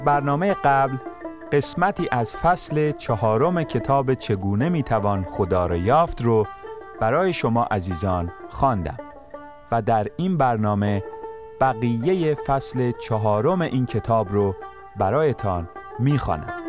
برنامه قبل قسمتی از فصل 4 کتاب چگونه میتوان خدا را یافت رو برای شما عزیزان خواندم و در این برنامه بقیه فصل 4 این کتاب رو برایتان میخوانم.